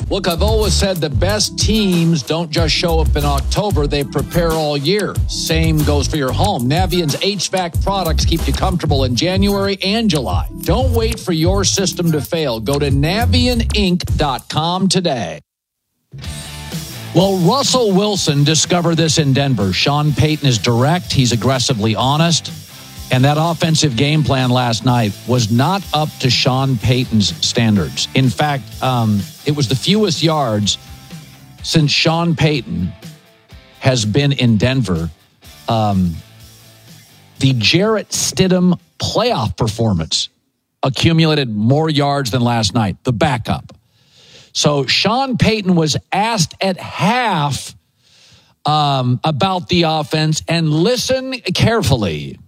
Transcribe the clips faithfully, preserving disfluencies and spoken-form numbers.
Look, I've always said the best teams don't just show up in October, they prepare all year. Same goes for your home. Navient's H V A C products keep you comfortable in January and July. Don't wait for your system to fail. Go to Navient Inc dot com today. Well, Russell Wilson discovered this in Denver. Sean Payton is direct. He's aggressively honest. And that offensive game plan last night was not up to Sean Payton's standards. In fact, um, it was the fewest yards since Sean Payton has been in Denver. Um, the Jarrett Stidham playoff performance accumulated more yards than last night, the backup. So Sean Payton was asked at half um, about the offense, and listen carefully.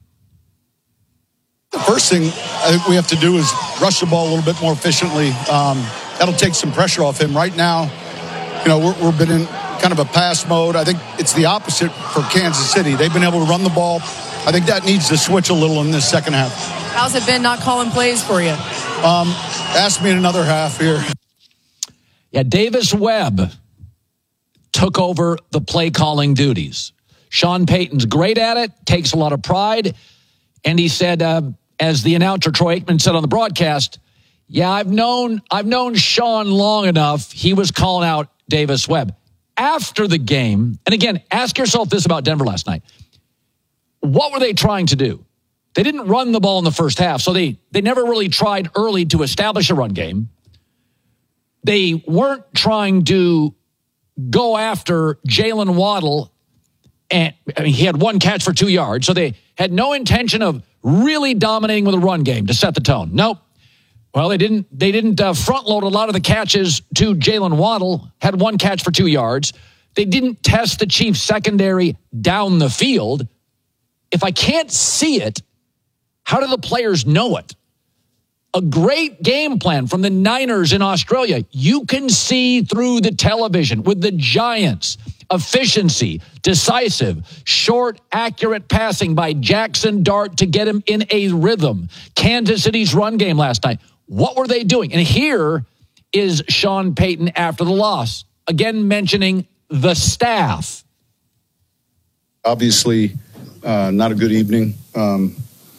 The first thing I think we have to do is rush the ball a little bit more efficiently. Um, that'll take some pressure off him. Right now, you know, we're, we've been in kind of a pass mode. I think it's the opposite for Kansas City. They've been able to run the ball. I think that needs to switch a little in this second half. How's it been not calling plays for you? Um, ask me in another half here. Yeah, Davis Webb took over the play calling duties. Sean Payton's great at it, takes a lot of pride. And he said, uh, as the announcer Troy Aikman said on the broadcast, yeah, I've known I've known Sean long enough. He was calling out Davis Webb. After the game, and again, ask yourself this about Denver last night. What were they trying to do? They didn't run the ball in the first half, so they, they never really tried early to establish a run game. They weren't trying to go after Jalen Waddle. And I mean, he had one catch for two yards, so they had no intention of really dominating with a run game to set the tone. Nope. Well, they didn't. They didn't uh, front load a lot of the catches to Jalen Waddle. Had one catch for two yards. They didn't test the Chiefs' secondary down the field. If I can't see it, how do the players know it? A great game plan from the Niners in Australia. You can see through the television with the Giants. Efficiency, decisive, short, accurate passing by Jackson Dart to get him in a rhythm. Kansas City's run game last night. What were they doing? And here is Sean Payton after the loss, again mentioning the staff. Obviously, uh, not a good evening. Um,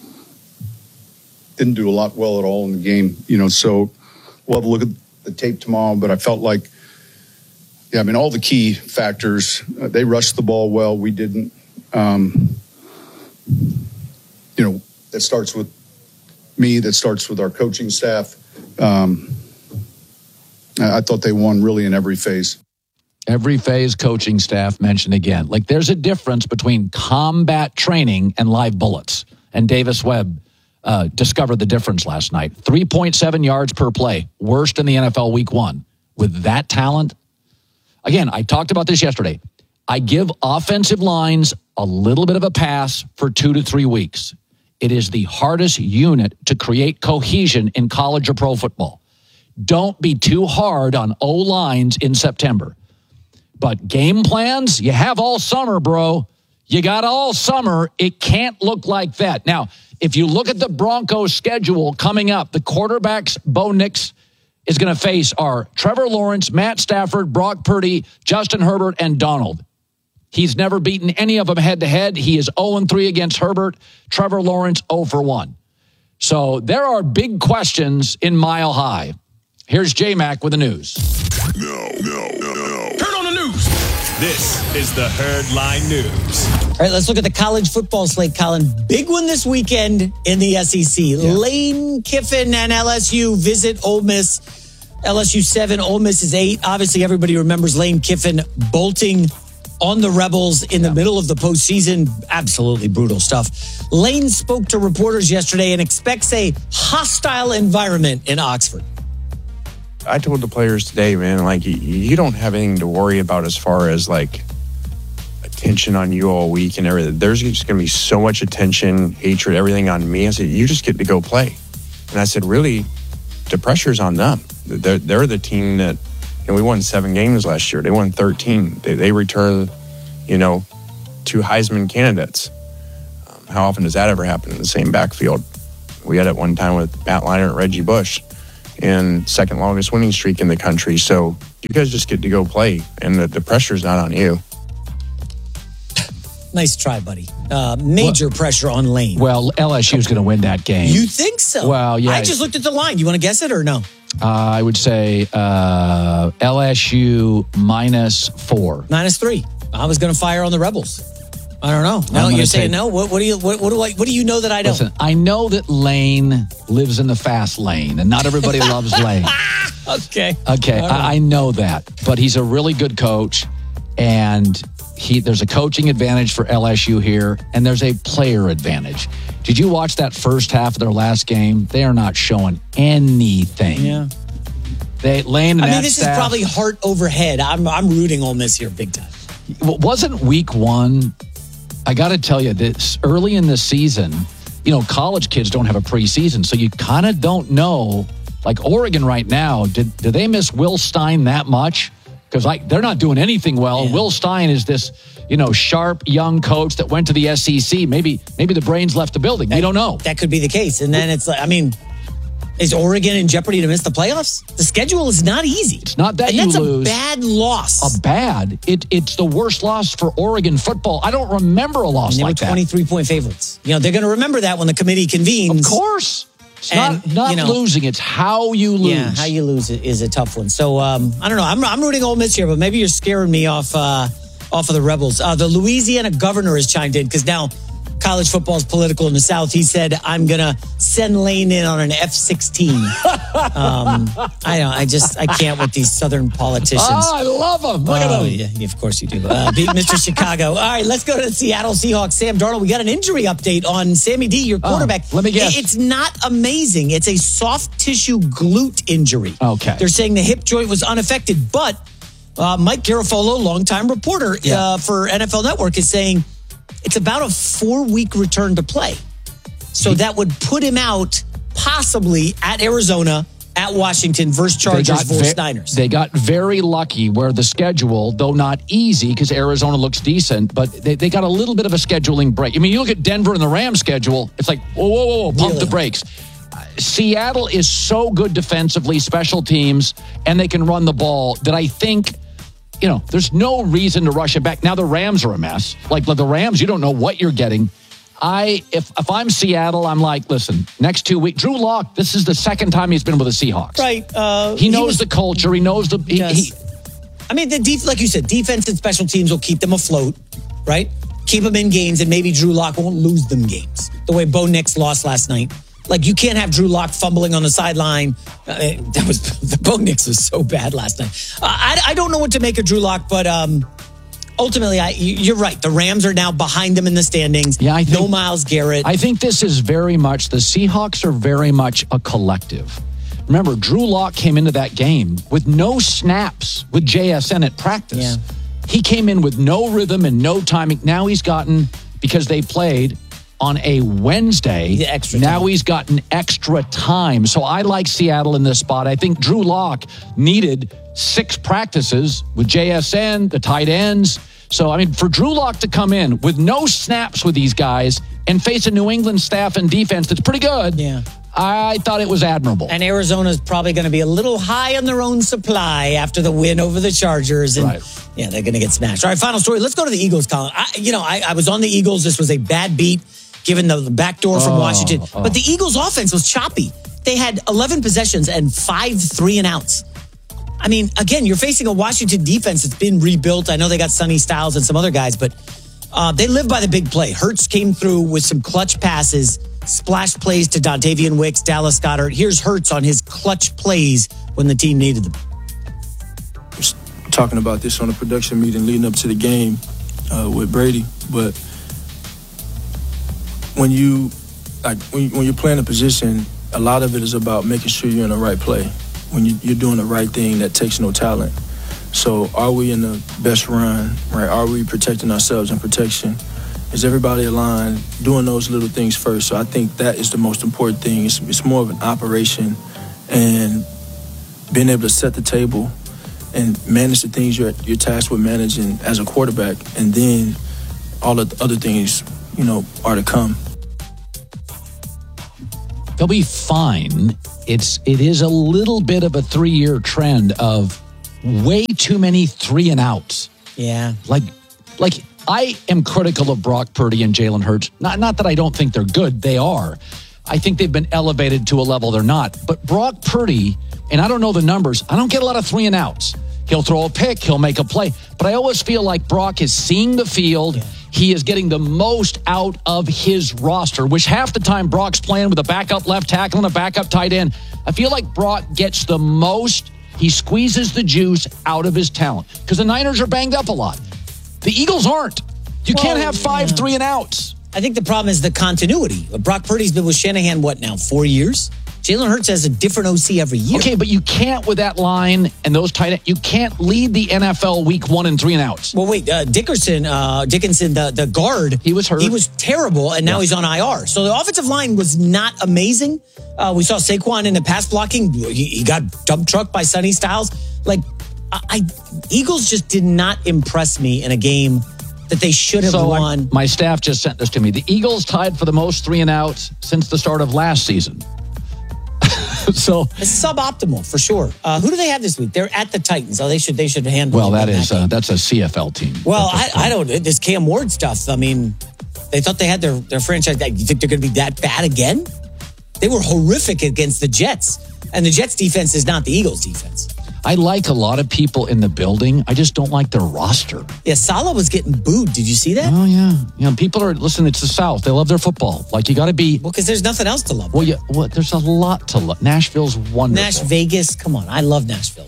didn't do a lot well at all in the game, you know, so we'll have a look at the tape tomorrow, but I felt like, yeah, I mean, all the key factors, uh, they rushed the ball well. We didn't. Um, you know, that starts with me. That starts with our coaching staff. Um, I, I thought they won really in every phase. Every phase coaching staff mentioned again. Like, there's a difference between combat training and live bullets. And Davis Webb uh, discovered the difference last night. three point seven yards per play, worst in the N F L week one. With that talent, again, I talked about this yesterday. I give offensive lines a little bit of a pass for two to three weeks. It is the hardest unit to create cohesion in college or pro football. Don't be too hard on O-lines in September. But game plans, you have all summer, bro. You got all summer. It can't look like that. Now, if you look at the Broncos schedule coming up, the quarterbacks Bo Nix is going to face are Trevor Lawrence, Matt Stafford, Brock Purdy, Justin Herbert, and Donald. He's never beaten any of them head-to-head. He is oh and three against Herbert. Trevor Lawrence, oh for one. So there are big questions in Mile High. Here's J-Mac with the news. No, no, no, no. Turn on the news. This is the Herdline News. All right, let's look at the college football slate, Colin. Big one this weekend in the S E C. Yeah. Lane Kiffin and L S U visit Ole Miss. L S U seven, Ole Miss is eight. Obviously, everybody remembers Lane Kiffin bolting on the Rebels in the yeah. middle of the postseason. Absolutely brutal stuff. Lane spoke to reporters yesterday and expects a hostile environment in Oxford. I told the players today, man, like, you, you don't have anything to worry about as far as, like, attention on you all week and everything. There's just going to be so much attention, hatred, everything on me. I said, you just get to go play. And I said, really, the pressure's on them. They're, they're the team that, you know, we won seven games last year. They won thirteen. They, they returned, you know, two Heisman candidates. Um, how often does that ever happen in the same backfield? We had it one time with Matt Leinart and Reggie Bush. and second longest winning streak in the country. So you guys just get to go play, and the, the pressure's not on you. Nice try, buddy. Uh, major well, pressure on Lane. Well, L S U is going to win that game. You think so? Well, yeah. I just looked at the line. You want to guess it or no? Uh, I would say uh, L S U minus four. Minus three. I was going to fire on the Rebels. I don't know. No, you're saying no. What, what do you? What, what do I? What do you know that I don't? Listen, I know that Lane lives in the fast lane, and not everybody loves Lane. Okay. Okay, right. I, I know that, but he's a really good coach, and he there's a coaching advantage for L S U here, and there's a player advantage. Did you watch that first half of their last game? They are not showing anything. Yeah. They Lane. And I mean, that this staff, is probably heart over head. I'm I'm rooting Ole Miss here big time. Wasn't week one? I got to tell you, this early in the season, you know, college kids don't have a preseason, so you kind of don't know. Like Oregon right now, did did they miss Will Stein that much? Because like they're not doing anything well. Yeah. Will Stein is this, you know, sharp young coach that went to the S E C. Maybe maybe the brains left the building. That, we don't know. That could be the case. And then it's like, I mean, is Oregon in jeopardy to miss the playoffs? The schedule is not easy. It's not that and you that's lose. a bad loss. A bad. It it's the worst loss for Oregon football. I don't remember a loss and they like were that. twenty-three point favorites. You know, they're going to remember that when the committee convenes. Of course. It's And, not, not you know, losing. It's how you lose. Yeah, how you lose is a tough one. So um, I don't know. I'm I'm rooting Ole Miss here, but maybe you're scaring me off uh, off of the Rebels. Uh, the Louisiana governor has chimed in because now college football is political in the South. He said, "I'm gonna send Lane in on an F sixteen." um, I don't. I just I can't with these Southern politicians. Oh, I love them. Look at Oh, them. yeah, yeah, of course you do. Uh, beat Mister Chicago. All right, let's go to the Seattle Seahawks. Sam Darnold, we got an injury update on Sammy D, your quarterback. Oh, let me guess. It's not amazing. It's a soft tissue glute injury. Okay. They're saying the hip joint was unaffected, but uh, Mike Garafolo, longtime reporter Yeah. uh, for N F L Network, is saying it's about a four-week return to play. So that would put him out possibly at Arizona, at Washington versus Chargers versus ve- Niners. They got very lucky where the schedule, though not easy because Arizona looks decent, but they, they got a little bit of a scheduling break. I mean, you look at Denver and the Rams schedule, it's like, whoa, whoa, whoa, whoa pump Really? the brakes. Uh, Seattle is so good defensively, special teams, and they can run the ball that I think, you know, there's no reason to rush it back. Now the Rams are a mess. Like, like the Rams, you don't know what you're getting. I if if I'm Seattle, I'm like, listen, next two weeks, Drew Lock, this is the second time he's been with the Seahawks. Right. Uh, He knows was- the culture. He knows the. He, Yes. he, I mean, the def- like you said, defense and special teams will keep them afloat, right? Keep them in games, and maybe Drew Lock won't lose them games the way Bo Nix lost last night. Like, you can't have Drew Lock fumbling on the sideline. Uh, that was the Bo Nix was so bad last night. Uh, I, I don't know what to make of Drew Lock, but um, ultimately, I, you're right. The Rams are now behind them in the standings. Yeah, I think- no Myles Garrett. I think this is very much, the Seahawks are very much a collective. Remember, Drew Lock came into that game with no snaps with J S N at practice. Yeah. He came in with no rhythm and no timing. Now he's gotten, because they played on a Wednesday, The extra now time. he's gotten extra time. So I like Seattle in this spot. I think Drew Lock needed six practices with J S N, the tight ends. So, I mean, for Drew Lock to come in with no snaps with these guys and face a New England staff and defense that's pretty good, Yeah. I thought it was admirable. And Arizona's probably going to be a little high on their own supply after the win over the Chargers. And Right. yeah, they're going to get smashed. All right, final story. Let's go to the Eagles, Colin. I, you know, I, I was on the Eagles. This was a bad beat given the, the back door from Oh, Washington. oh. But the Eagles offense was choppy. They had eleven possessions and five three and outs. I mean, again, you're facing a Washington defense that's been rebuilt. I know they got Sonny Styles and some other guys, but uh, they live by the big play. Hurts came through with some clutch passes, splash plays to Dontavian Wicks, Dallas Goedert. Here's Hurts on his clutch plays when the team needed them. Talking about this on a production meeting leading up to the game uh, with Brady, but when you like when, you, when you're playing a position, a lot of it is about making sure you're in the right play. When you, you're doing the right thing, that takes no talent. So, are we in the best run? Right? Are we protecting ourselves in protection? Is everybody aligned? Doing those little things first. So, I think that is the most important thing. It's, it's more of an operation, and being able to set the table and manage the things you're you're tasked with managing as a quarterback, and then all of the other things, you know, are to come. They'll be fine. It's it is a little bit of a three-year trend of way too many three and outs. Yeah. Like, like I am critical of Brock Purdy and Jalen Hurts. Not, not that I don't think they're good. They are. I think they've been elevated to a level they're not. But Brock Purdy, and I don't know the numbers, I don't get a lot of three and outs. He'll throw a pick. He'll make a play. But I always feel like Brock is seeing the field. Yeah. He is getting the most out of his roster, which half the time Brock's playing with a backup left tackle and a backup tight end. I feel like Brock gets the most. He squeezes the juice out of his talent because the Niners are banged up a lot. The Eagles aren't. You well, can't have five yeah. three and outs. I think the problem is the continuity. Brock Purdy's been with Shanahan, what now, four years? Jalen Hurts has a different O C every year. Okay, but you can't with that line and those tight ends. You can't lead the N F L week one and three and outs. Well, wait, uh, Dickerson, uh, Dickinson, the, the guard. He was hurt. He was terrible, and now yeah. he's on I R. So the offensive line was not amazing. Uh, we saw Saquon in the pass blocking. He, he got dump trucked by Sonny Styles. Like, I, I Eagles just did not impress me in a game that they should have so won. I, my staff just sent this to me. The Eagles tied for the most three and outs since the start of last season. So it's suboptimal for sure. Uh, who do they have this week? They're at the Titans. Oh, they should they should handle. Well, that that is uh, that's a C F L team. Well, I, I don't. This Cam Ward stuff. I mean, they thought they had their their franchise. You think they're going to be that bad again? They were horrific against the Jets, and the Jets defense is not the Eagles defense. I like a lot of people in the building. I just don't like their roster. Yeah, Salah was getting booed. Did you see that? Oh, yeah. You know, people are, listen, it's the South. They love their football. Like, you got to be. Well, because there's nothing else to love. Well, yeah, well, there's a lot to love. Nashville's wonderful. Nash Vegas. Come on. I love Nashville.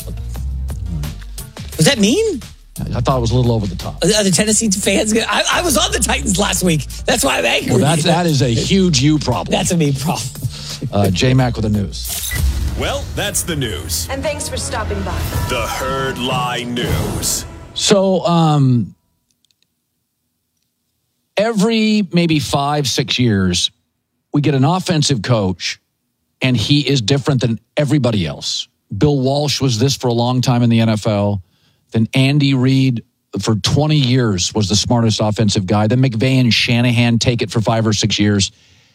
Was that mean? I thought it was a little over the top. Are the Tennessee fans? I, I was on the Titans last week. That's why I'm angry. Well, that's, that is a huge you problem. That's a me problem. uh, J-Mac with the news. Well, that's the news. And thanks for stopping by. The Herd Lie News. So, um, every maybe five, six years, we get an offensive coach, and he is different than everybody else. Bill Walsh was this for a long time in the N F L. Then Andy Reid for twenty years was the smartest offensive guy. Then McVay and Shanahan take it for five or six years.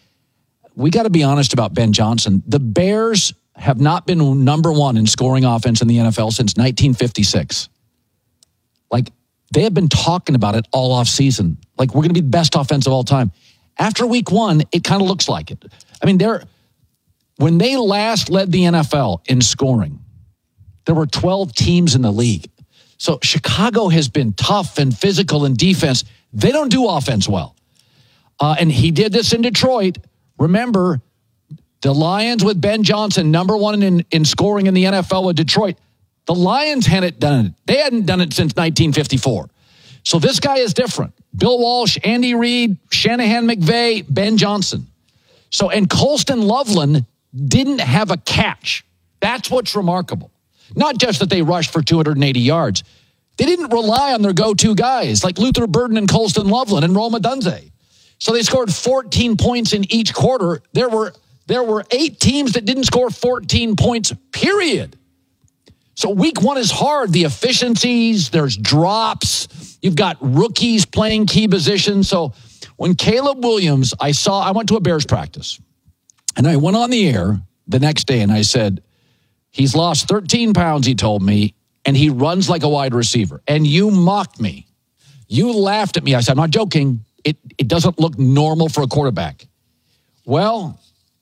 We got to be honest about Ben Johnson. The Bears have not been number one in scoring offense in the N F L since nineteen fifty-six. Like, they have been talking about it all off season. Like, we're going to be the best offense of all time. After week one, it kind of looks like it. I mean, they're, when they last led the N F L in scoring, there were twelve teams in the league. So Chicago has been tough and physical in defense. They don't do offense well. Uh, and he did this in Detroit. Remember, the Lions with Ben Johnson, number one in, in scoring in the N F L with Detroit. The Lions hadn't done it. They hadn't done it since nineteen fifty-four. So this guy is different. Bill Walsh, Andy Reid, Shanahan, McVay, Ben Johnson. So, and Colston Loveland didn't have a catch. That's what's remarkable. Not just that they rushed for two hundred eighty yards. They didn't rely on their go-to guys like Luther Burden and Colston Loveland and Rome Odunze. So they scored fourteen points in each quarter. There were There were eight teams that didn't score fourteen points, period. So week one is hard. The efficiencies, there's drops. You've got rookies playing key positions. So when Caleb Williams, I saw, I went to a Bears practice. And I went on the air the next day and I said, he's lost thirteen pounds, he told me, and he runs like a wide receiver. And you mocked me. You laughed at me. I said, I'm not joking. It, it doesn't look normal for a quarterback. Well,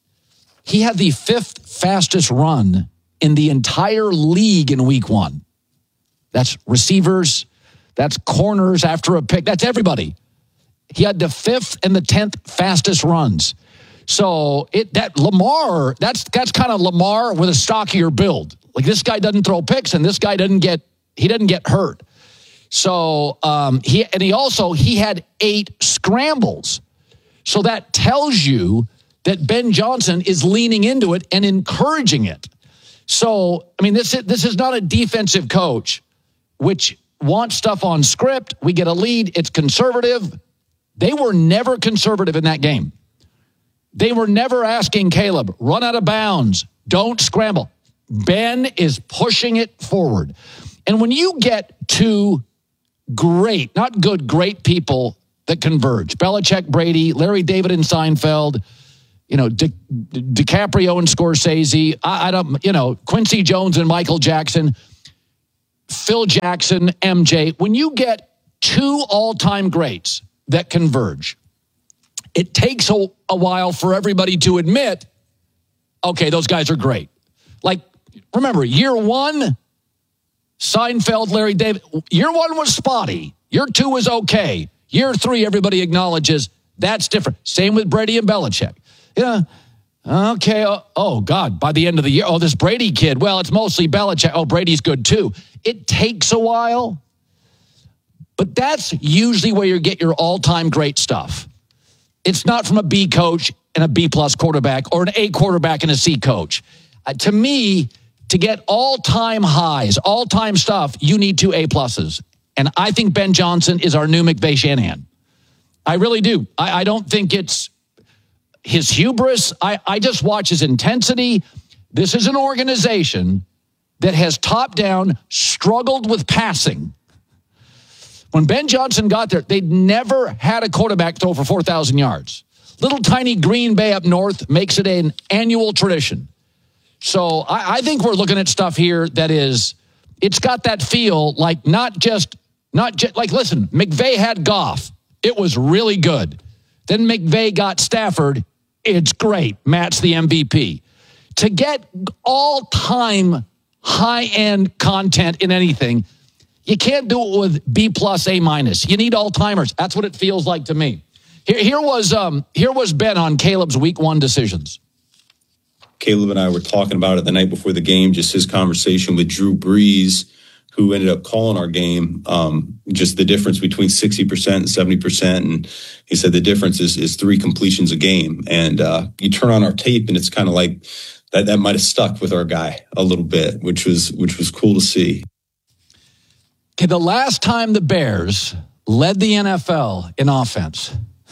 he had the fifth fastest run in the entire league in week one. That's receivers. That's corners after a pick. That's everybody. He had the fifth and the tenth fastest runs. So it that Lamar, that's that's kind of Lamar with a stockier build. Like, this guy doesn't throw picks and this guy doesn't get he doesn't get hurt. So um, he and he also he had eight scrambles. So that tells you that Ben Johnson is leaning into it and encouraging it. So, I mean, this is, this is not a defensive coach, which wants stuff on script. We get a lead. It's conservative. They were never conservative in that game. They were never asking Caleb, run out of bounds, don't scramble. Ben is pushing it forward. And when you get two great, not good, great people that converge, Belichick, Brady, Larry David and Seinfeld, you know, Di- DiCaprio and Scorsese. I, I don't, you know, Quincy Jones and Michael Jackson, Phil Jackson, M J. When you get two all-time greats that converge, it takes a, a while for everybody to admit, okay, those guys are great. Like, remember, year one, Seinfeld, Larry David. Year one was spotty. Year two was okay. Year three, everybody acknowledges that's different. Same with Brady and Belichick. Yeah. Okay. Oh, oh, God. By the end of the year, oh, this Brady kid. Well, it's mostly Belichick. Oh, Brady's good too. It takes a while. But that's usually where you get your all-time great stuff. It's not from a B coach and a B-plus quarterback or an A quarterback and a C coach. Uh, to me, to get all-time highs, all-time stuff, you need two A-pluses. And I think Ben Johnson is our new McVay Shanahan. I really do. I, I don't think it's his hubris. I, I just watch his intensity. This is an organization that has top-down struggled with passing. When Ben Johnson got there, they'd never had a quarterback throw for four thousand yards. Little tiny Green Bay up north makes it an annual tradition. So I, I think we're looking at stuff here that is, it's got that feel like not just, not just, like, listen, McVay had Goff. It was really good. Then McVay got Stafford. It's great. Matt's the M V P. To get all-time high-end content in anything, you can't do it with B plus, A minus. You need all-timers. That's what it feels like to me. Here, here was um, here was Ben on Caleb's week one decisions. Caleb and I were talking about it the night before the game, just his conversation with Drew Brees, who ended up calling our game, um, just the difference between sixty percent and seventy percent. And he said the difference is, is three completions a game. And uh, you turn on our tape and it's kind of like that, that might have stuck with our guy a little bit, which was which was cool to see. Okay, the last time the Bears led the N F L in offense,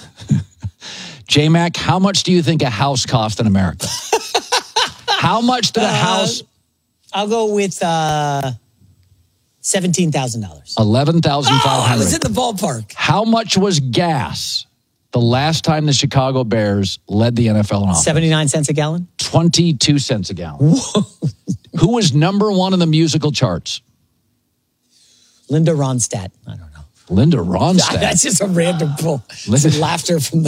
J-Mac, how much do you think a house cost in America? How much did a house? Uh, I'll go with uh, seventeen thousand dollars. eleven thousand five hundred dollars. Oh, I was in the ballpark. How much was gas the last time the Chicago Bears led the N F L in offense? seventy-nine cents a gallon? twenty-two cents a gallon. Whoa. Who was number one in the musical charts? Linda Ronstadt. I don't know. Linda Ronstadt. That's just a random pull. Some laughter from the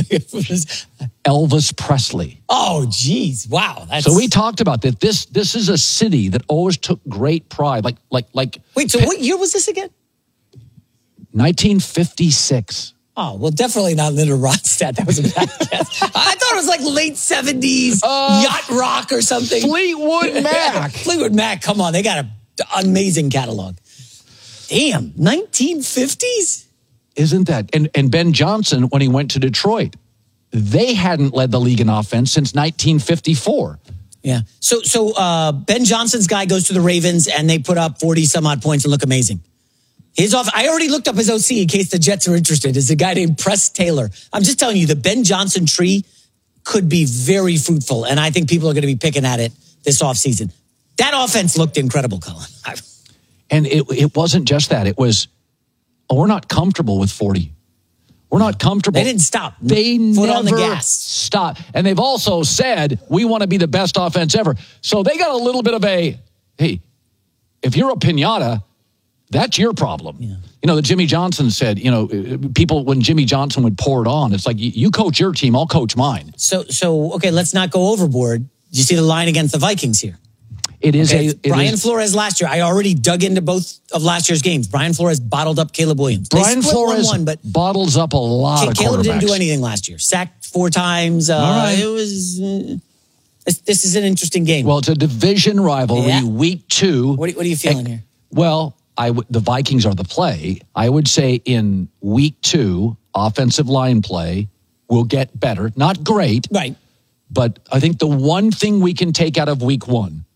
Elvis Presley. Oh, geez. Wow. That's... So we talked about that. This this is a city that always took great pride. Like, like, like. Wait, so what year was this again? nineteen fifty-six. Oh, well, definitely not Linda Ronstadt. That was a bad guess. I thought it was like late seventies, uh, yacht rock or something. Fleetwood Mac. Fleetwood Mac, come on. They got an amazing catalog. Damn, nineteen fifties? Isn't that? And and Ben Johnson, when he went to Detroit, they hadn't led the league in offense since nineteen fifty-four. Yeah. So so uh, Ben Johnson's guy goes to the Ravens, and they put up forty some odd points and look amazing. His off. I already looked up his O C in case the Jets are interested. Is a guy named Press Taylor. I'm just telling you, the Ben Johnson tree could be very fruitful, and I think people are going to be picking at it this offseason. That offense looked incredible, Colin. I, And it it wasn't just that. It was, oh, we're not comfortable with forty. We're not comfortable. They didn't stop. They Foot never on the gas. stop. And they've also said, we want to be the best offense ever. So they got a little bit of a, hey, if you're a piñata, that's your problem. Yeah. You know, the Jimmy Johnson said, you know, people, when Jimmy Johnson would pour it on, it's like, you coach your team, I'll coach mine. So, so okay, let's not go overboard. Did you see the line against the Vikings here? It is okay, a it Brian is, Flores last year. I already dug into both of last year's games. Brian Flores bottled up Caleb Williams. Brian Flores one, one, but bottles up a lot Caleb of Caleb didn't do quarterbacks. anything last year. Sacked four times. Uh, All right. It was. Uh, this, this is an interesting game. Well, it's a division rivalry, Yeah. week two. What, what are you feeling and, here? Well, I w- the Vikings are the play. I would say in week two, offensive line play will get better. Not great, Right. but I think the one thing we can take out of week one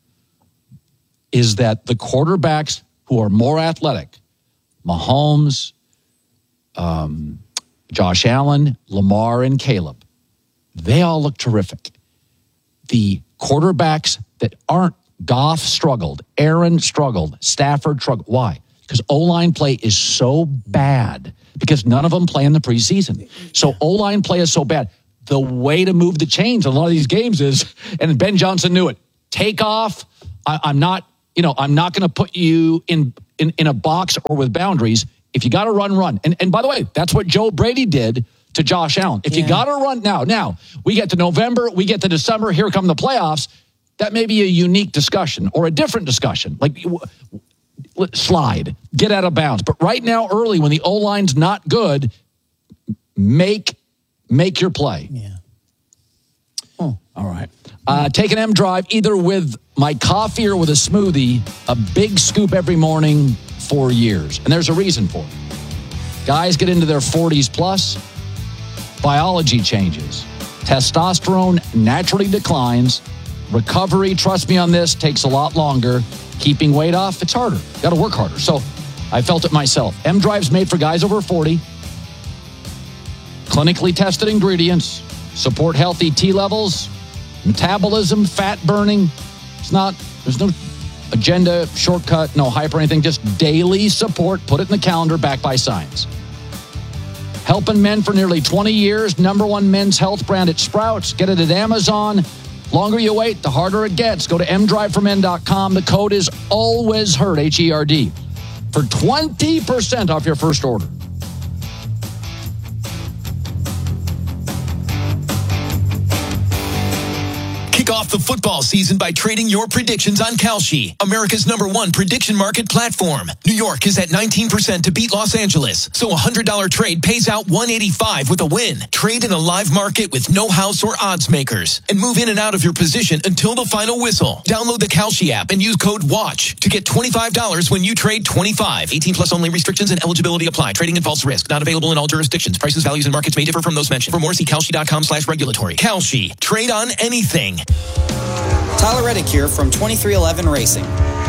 is that the quarterbacks who are more athletic, Mahomes, um, Josh Allen, Lamar, and Caleb, they all look terrific. The quarterbacks that aren't, Goff struggled, Aaron struggled, Stafford struggled. Why? Because O-line play is so bad because none of them play in the preseason. So O-line play is so bad. the way to move the chains in a lot of these games is, and Ben Johnson knew it, take off. I, I'm not, you know, I'm not going to put you in, in, in a box or with boundaries. If you got to run, run. And, and by the way, that's what Joe Brady did to Josh Allen. If yeah. you got to run now, now, we get to November, we get to December, here come the playoffs. That may be a unique discussion or a different discussion. Like, slide, get out of bounds. But right now, early, when the O-line's not good, make make your play. Yeah. Oh, all right. Uh, take an M Drive either with my coffee or with a smoothie, a big scoop every morning for years. And there's a reason for it. Guys get into their forties plus, biology changes. Testosterone naturally declines. Recovery, trust me on this, takes a lot longer. Keeping weight off, it's harder. Got to work harder. So I felt it myself. M Drive's made for guys over forty. Clinically tested ingredients. Support healthy T levels, metabolism, fat burning. It's not, there's no agenda, shortcut, no hype or anything. Just daily support. Put it in the calendar, backed by science. Helping men for nearly twenty years. Number one men's health brand at Sprouts. Get it at Amazon. Longer you wait, the harder it gets. Go to m drive for men dot com. The code is always herd, H E R D, for twenty percent off your first order. Kick off the football season by trading your predictions on Kalshi, America's number one prediction market platform. New York is at nineteen percent to beat Los Angeles, so a one hundred dollars trade pays out one eighty-five with a win. Trade in a live market with no house or odds makers, and move in and out of your position until the final whistle. Download the Kalshi app and use code WATCH to get twenty-five dollars when you trade twenty-five. eighteen plus only. Restrictions and eligibility apply. Trading involves risk. Not available in all jurisdictions. Prices, values, and markets may differ from those mentioned. For more, see kalshi dot com slash regulatory. Kalshi. Trade on anything. Tyler Reddick here from twenty-three eleven Racing.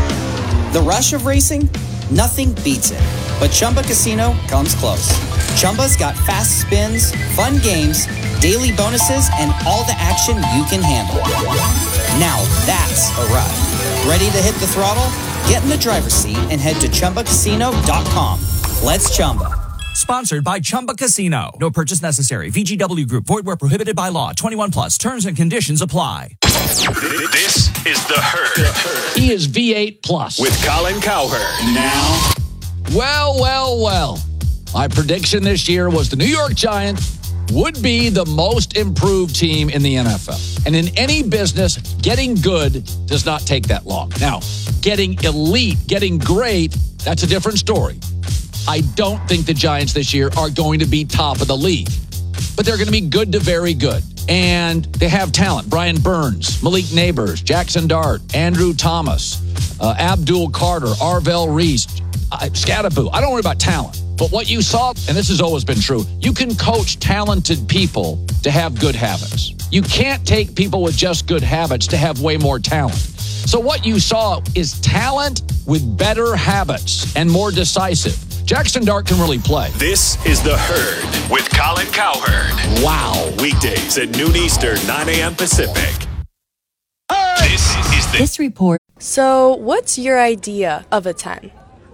The rush of racing? Nothing beats it. But Chumba Casino comes close. Chumba's got fast spins, fun games, daily bonuses, and all the action you can handle. Now that's a ride. Ready to hit the throttle? Get in the driver's seat and head to chumba casino dot com. Let's Chumba. Sponsored by Chumba Casino. No purchase necessary. V G W Group. Void where prohibited by law. twenty-one plus. Terms and conditions apply. This is The Herd. He is V eight plus. With Colin Cowherd. Now. Well, well, well. My prediction this year was the New York Giants would be the most improved team in the N F L. And in any business, getting good does not take that long. Now, getting elite, getting great, that's a different story. I don't think the Giants this year are going to be top of the league, but they're going to be good to very good. And they have talent. Brian Burns, Malik Neighbors, Jackson Dart, Andrew Thomas, uh, Abdul Carter, Arvell Reese, uh, Scadaboo. I don't worry about talent. But what you saw, and this has always been true, you can coach talented people to have good habits. You can't take people with just good habits to have way more talent. So what you saw is talent with better habits and more decisive. Jackson Dart can really play. This is The Herd with Colin Cowherd. Wow. Weekdays at noon Eastern, nine a.m. Pacific. This is the... This report. So, what's your idea of a ten?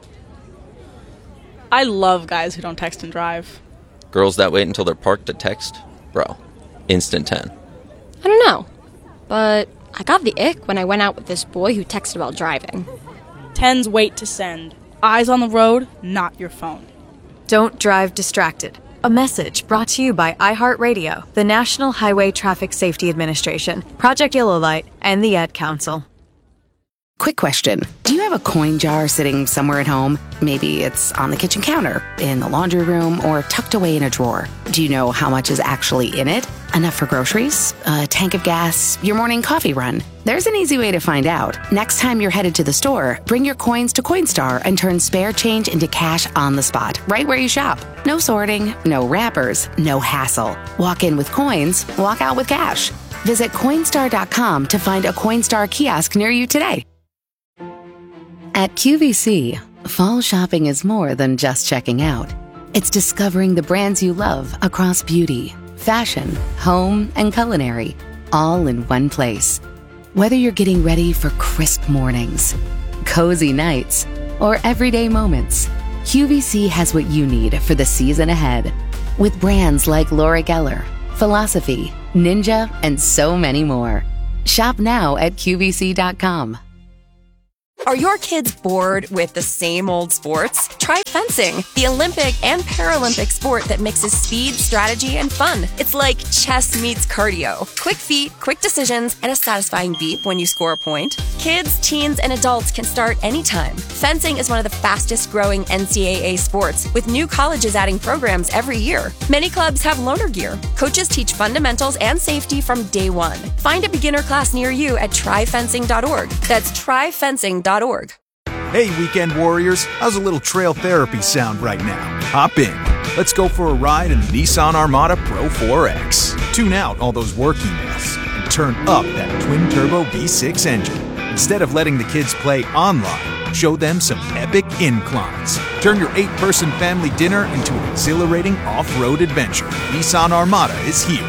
I love guys who don't text and drive. Girls that wait until they're parked to text? Bro, instant ten. I don't know, but I got the ick when I went out with this boy who texted while driving. Tens wait to send. Eyes on the road, not your phone. Don't drive distracted. A message brought to you by iHeartRadio, the National Highway Traffic Safety Administration, Project Yellow Light, and the Ad Council. Quick question. Do you have a coin jar sitting somewhere at home? Maybe it's on the kitchen counter, in the laundry room, or tucked away in a drawer. Do you know how much is actually in it? Enough for groceries? A tank of gas? Your morning coffee run? There's an easy way to find out. Next time you're headed to the store, bring your coins to Coinstar and turn spare change into cash on the spot, right where you shop. No sorting, no wrappers, no hassle. Walk in with coins, walk out with cash. Visit Coinstar dot com to find a Coinstar kiosk near you today. At Q V C, fall shopping is more than just checking out. It's discovering the brands you love across beauty, fashion, home, and culinary, all in one place. Whether you're getting ready for crisp mornings, cozy nights, or everyday moments, Q V C has what you need for the season ahead. With brands like Laura Geller, philosophy, ninja, and so many more. Shop now at Q V C dot com. Are your kids bored with the same old sports? Try fencing, the Olympic and Paralympic sport that mixes speed, strategy, and fun. It's like chess meets cardio. Quick feet, quick decisions, and a satisfying beep when you score a point. Kids, teens, and adults can start anytime. Fencing is one of the fastest growing N C double A sports, with new colleges adding programs every year. Many clubs have loaner gear. Coaches teach fundamentals and safety from day one. Find a beginner class near you at try fencing dot org. That's try fencing dot org. Hey, weekend warriors, how's a little trail therapy sound right now? Hop in. Let's go for a ride in the Nissan Armada Pro four X. Tune out all those work emails and turn up that twin-turbo V six engine. Instead of letting the kids play online, show them some epic inclines. Turn your eight-person family dinner into an exhilarating off-road adventure. Nissan Armada is here.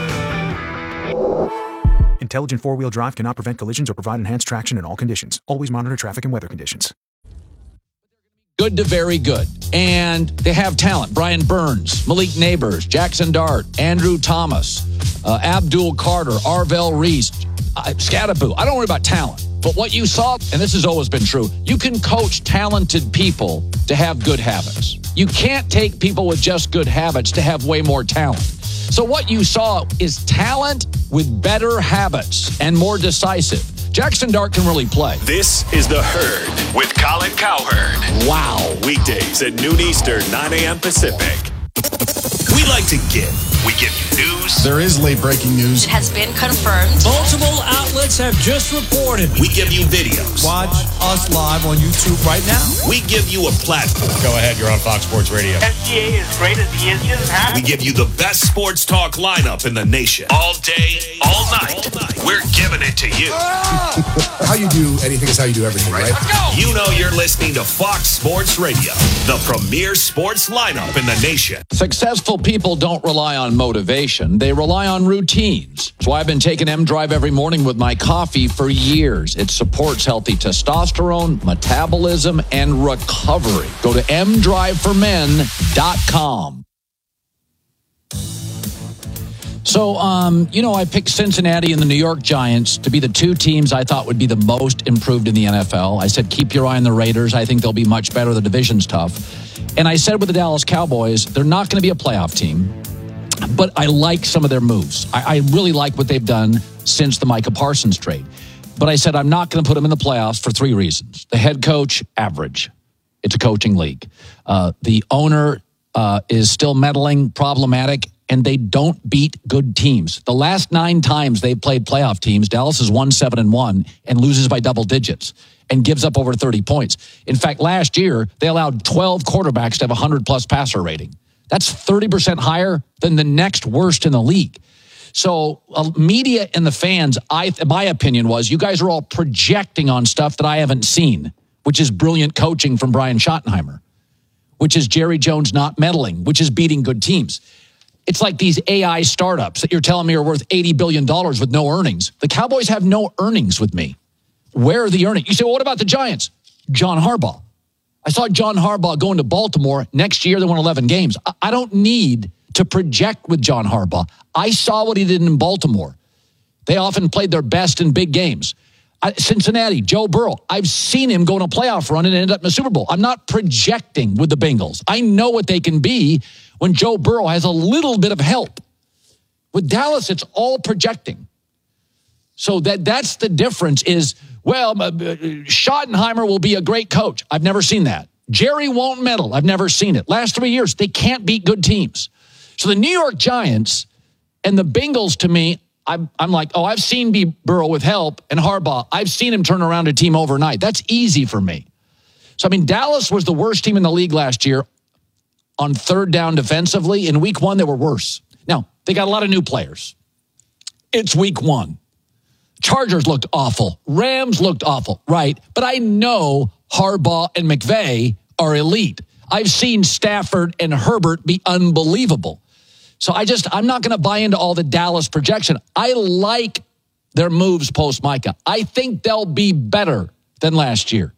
Intelligent four-wheel drive cannot prevent collisions or provide enhanced traction in all conditions. Always monitor traffic and weather conditions. Good to very good. And they have talent. Brian Burns, Malik Neighbors, Jackson Dart, Andrew Thomas, uh, Abdul Carter, Arvell Reese, uh, Scadaboo. I don't worry about talent. But what you saw, and this has always been true, you can coach talented people to have good habits. You can't take people with just good habits to have way more talent. So what you saw is talent with better habits and more decisive. Jackson Dart can really play. This is The Herd with Colin Cowherd. Wow. Weekdays at noon Eastern, nine a.m. Pacific. We like to give. We give you news. There is late breaking news. It has been confirmed. Multiple outlets have just reported. We give you videos. Watch us live on YouTube right now. We give you a platform. Go ahead, you're on Fox Sports Radio. S G A is great as he is just happy. We give you the best sports talk lineup in the nation. All day, all night. All night. We're giving it to you. How you do anything is how you do everything, right? Let's go. You know you're listening to Fox Sports Radio, the premier sports lineup in the nation. Successful people don't rely on motivation. They rely on routines. That's why I've been taking M-Drive every morning with my coffee for years. It supports healthy testosterone, metabolism, and recovery. Go to m drive for men dot com. So, um, you know, I picked Cincinnati and the New York Giants to be the two teams I thought would be the most improved in the N F L. I said, keep your eye on the Raiders. I think they'll be much better. The division's tough. And I said with the Dallas Cowboys, they're not going to be a playoff team, but I like some of their moves. I, I really like what they've done since the Micah Parsons trade. But I said I'm not going to put them in the playoffs for three reasons. The head coach, average. It's a coaching league. Uh, the owner uh, is still meddling, problematic, and they don't beat good teams. The last nine times they've played playoff teams, Dallas has won seven and one and loses by double digits and gives up over thirty points. In fact, last year, they allowed twelve quarterbacks to have a one hundred plus passer rating. That's thirty percent higher than the next worst in the league. So uh, media and the fans, I, my opinion was, you guys are all projecting on stuff that I haven't seen, which is brilliant coaching from Brian Schottenheimer, which is Jerry Jones not meddling, which is beating good teams. It's like these A I startups that you're telling me are worth eighty billion dollars with no earnings. The Cowboys have no earnings with me. Where are the earnings? You say, well, what about the Giants? John Harbaugh. I saw John Harbaugh going to Baltimore. Next year, they won eleven games. I don't need to project with John Harbaugh. I saw what he did in Baltimore. They often played their best in big games. I, Cincinnati, Joe Burrow. I've seen him go on a playoff run and end up in a Super Bowl. I'm not projecting with the Bengals. I know what they can be when Joe Burrow has a little bit of help. With Dallas, it's all projecting. So that that's the difference is, well, uh, Schottenheimer will be a great coach. I've never seen that. Jerry won't meddle. I've never seen it. Last three years, they can't beat good teams. So the New York Giants and the Bengals, to me, I'm, I'm like, oh, I've seen B. Burrow with help and Harbaugh. I've seen him turn around a team overnight. That's easy for me. So, I mean, Dallas was the worst team in the league last year on third down defensively. In week one, they were worse. Now, they got a lot of new players. It's week one. Chargers looked awful. Rams looked awful, right? But I know Harbaugh and McVay are elite. I've seen Stafford and Herbert be unbelievable. So I just, I'm not going to buy into all the Dallas projection. I like their moves post-Micah. I think they'll be better than last year.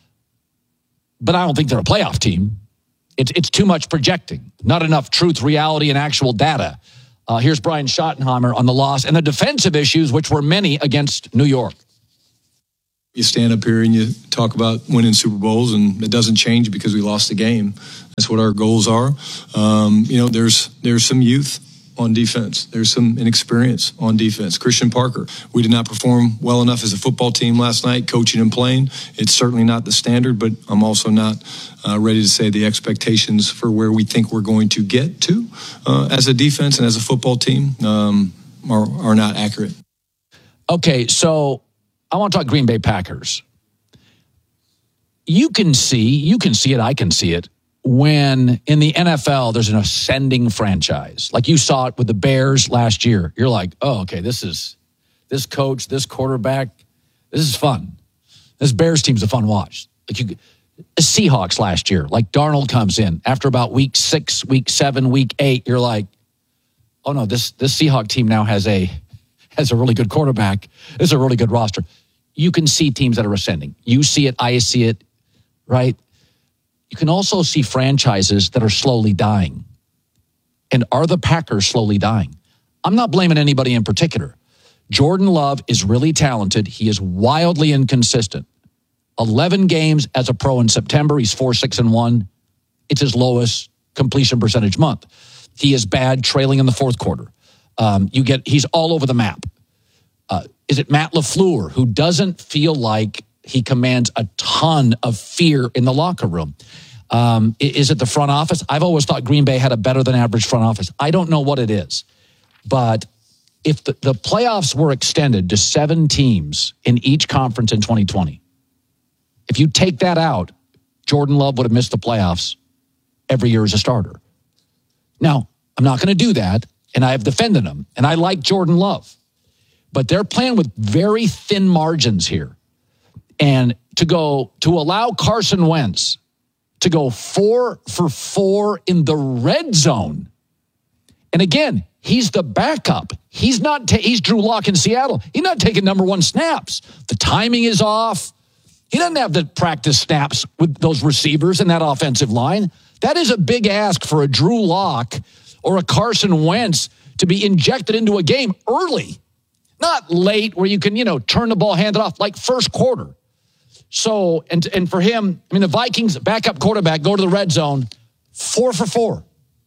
But I don't think they're a playoff team. It's, it's too much projecting. Not enough truth, reality, and actual data. Uh, here's Brian Schottenheimer on the loss and the defensive issues, which were many against New York. You stand up here and you talk about winning Super Bowls, and it doesn't change because we lost the game. That's what our goals are. Um, you know, there's there's some youth on defense. There's some inexperience on defense. Christian Parker, we did not perform well enough as a football team last night, coaching and playing. It's certainly not the standard, but I'm also not uh, ready to say the expectations for where we think we're going to get to uh, as a defense and as a football team um, are, are not accurate. Okay, so I want to talk Green Bay Packers. You can see, you can see it, I can see it, when in the N F L there's an ascending franchise. Like you saw it with the Bears last year. You're like, oh, okay, this is, this coach, this quarterback, this is fun. This Bears team's a fun watch. Like you, the Seahawks last year, like Darnold comes in after about week six, week seven, week eight, you're like, oh no, this, this Seahawk team now has a, has a really good quarterback. It's a really good roster. You can see teams that are ascending. You see it, I see it, right? You can also see franchises that are slowly dying. And are the Packers slowly dying? I'm not blaming anybody in particular. Jordan Love is really talented. He is wildly inconsistent. eleven games as a pro in September. He's four, six, and one. It's his lowest completion percentage month. He is bad trailing in the fourth quarter. Um, you get he's all over the map. Uh, is it Matt LaFleur, who doesn't feel like he commands a ton of fear in the locker room? Um, is it the front office? I've always thought Green Bay had a better than average front office. I don't know what it is. But if the, the playoffs were extended to seven teams in each conference in twenty twenty, if you take that out, Jordan Love would have missed the playoffs every year as a starter. Now, I'm not going to do that, and I have defended him, and I like Jordan Love. But they're playing with very thin margins here. And to go, to allow Carson Wentz to go four for four in the red zone. And again, he's the backup. He's not, ta- he's Drew Lock in Seattle. He's not taking number one snaps. The timing is off. He doesn't have the practice snaps with those receivers in that offensive line. That is a big ask for a Drew Lock or a Carson Wentz to be injected into a game early, not late where you can, you know, turn the ball, hand it off, like first quarter. So, and and for him, I mean, the Vikings backup quarterback go to the red zone, four for four.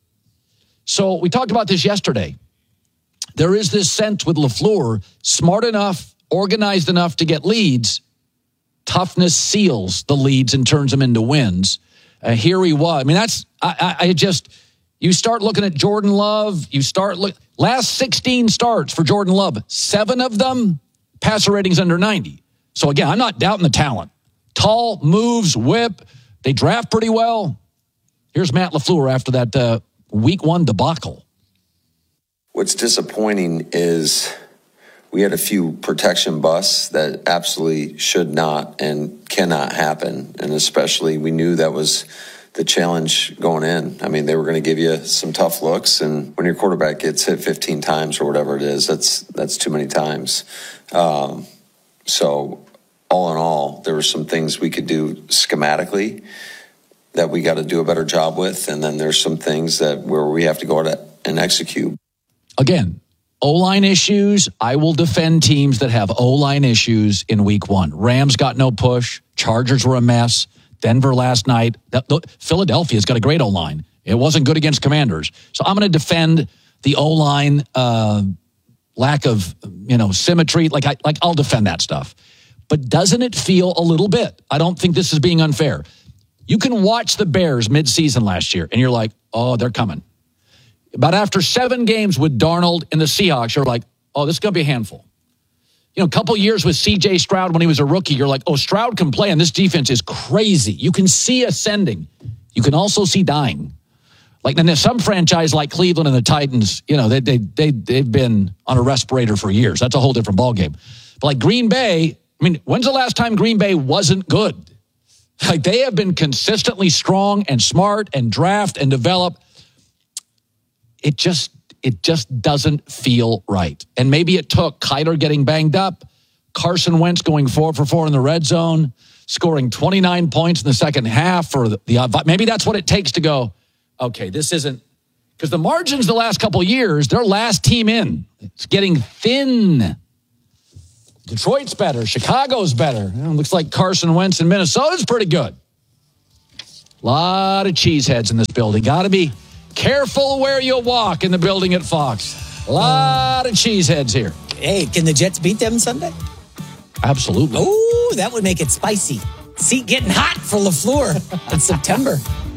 So we talked about this yesterday. There is this sense with LaFleur, smart enough, organized enough to get leads. Toughness seals the leads and turns them into wins. Uh, here he was. I mean, that's, I, I, I just, you start looking at Jordan Love, you start look, last sixteen starts for Jordan Love, seven of them, passer ratings under ninety. So again, I'm not doubting the talent. Tall, moves, whip. They draft pretty well. Here's Matt LaFleur after that uh, week one debacle. What's disappointing is we had a few protection busts that absolutely should not and cannot happen. And especially we knew that was the challenge going in. I mean, they were going to give you some tough looks. And when your quarterback gets hit fifteen times or whatever it is, that's that's too many times. Um, so all in all, there were some things we could do schematically that we got to do a better job with. And then there's some things that where we have to go out and execute. Again, O-line issues. I will defend teams that have O-line issues in week one. Rams got no push. Chargers were a mess. Denver last night. Philadelphia's got a great O-line. It wasn't good against Commanders. So I'm going to defend the O-line uh, lack of, you know, symmetry. Like, I, like I'll defend that stuff. But doesn't it feel a little bit? I don't think this is being unfair. You can watch the Bears midseason last year, and you're like, oh, they're coming. But after seven games with Darnold and the Seahawks, you're like, oh, this is going to be a handful. You know, a couple years with C J Stroud when he was a rookie, you're like, oh, Stroud can play, and this defense is crazy. You can see ascending. You can also see dying. Like, and there's some franchise like Cleveland and the Titans, you know, they, they, they, they've been on a respirator for years. That's a whole different ballgame. But like Green Bay, I mean, when's the last time Green Bay wasn't good? Like, they have been consistently strong and smart and draft and develop. It just it just doesn't feel right. And maybe it took Kyler getting banged up, Carson Wentz going four for four in the red zone, scoring twenty-nine points in the second half. For the, the maybe that's what it takes to go, okay, this isn't, Because the margins the last couple of years, their last team in, it's getting thin. Detroit's better. Chicago's better. You know, looks like Carson Wentz in Minnesota's pretty good. A lot of cheeseheads in this building. Got to be careful where you walk in the building at Fox. A lot of cheeseheads here. Hey, can the Jets beat them Sunday? Absolutely. Oh, that would make it spicy. Seat getting hot for LaFleur in September.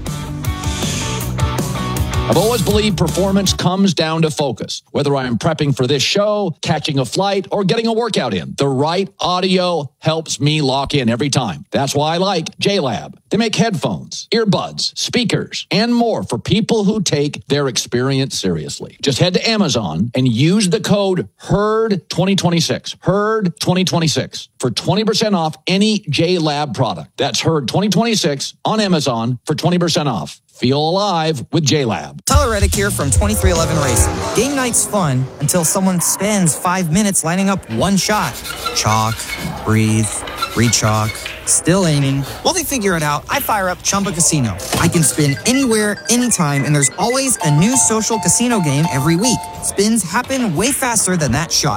I've always believed performance comes down to focus. Whether I am prepping for this show, catching a flight, or getting a workout in, the right audio helps me lock in every time. That's why I like J-Lab. They make headphones, earbuds, speakers, and more for people who take their experience seriously. Just head to Amazon and use the code HERD twenty twenty-six. HERD twenty twenty-six for twenty percent off any J-Lab product. That's HERD twenty twenty-six on Amazon for twenty percent off. Feel alive with J-Lab. Tyler Reddick here from twenty-three eleven Racing. Game night's fun until someone spends five minutes lining up one shot. Chalk, breathe, re-chalk, still aiming. While they figure it out, I fire up Chumba Casino. I can spin anywhere, anytime, and there's always a new social casino game every week. Spins happen way faster than that shot.